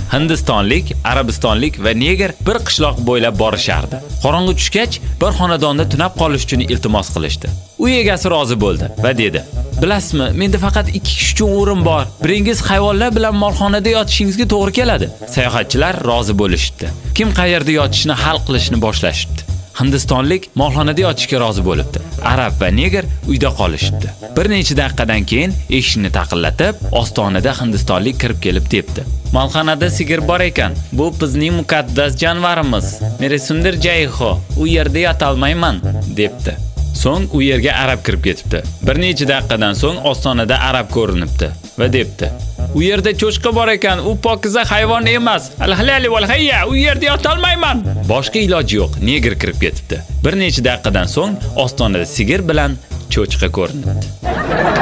Hindistonlik, arabistonlik va neger bir qishloq bo'ylab borishardi. Qorong'i tushgach, bir xonadonda tunab qolish uchun iltimos qilishdi. Uy egasi rozi bo'ldi va dedi: "Bilasizmi, menda faqat 2 kishi uchun o'rin bor. Biringiz hayvonlar bilan molxonada yotishingizga to'g'ri keladi." Sayohatchilar rozi bo'lishdi. Kim qayerda yotishni hal qilishni boshlashdi. Hindistonlik molxonada yotishga rozi bo'libdi. Arab va neger uyda qolishdi. Bir necha daqiqadan keyin eshikni taqillatib, ostonada hindistonlik kirib kelib debdi: "Molxonada sigir bor ekan. Bu bizning muqaddas jonivorimiz. Meresundir jayho. U yerda yota olmayman", debdi. So'ng u yerga arab kirib ketibdi. Bir necha daqiqadan so'ng ostonada arab ko'rinibdi va debdi: "U yerda cho'chqa bor ekan, u pokiza hayvon emas. Al-halali val hayya, u yerda yota olmayman." Boshqa iloji yo'q, neger kirib ketibdi. Bir necha daqiqadan so'ng ostonada sigir bilan cho'chqa ko'rinibdi.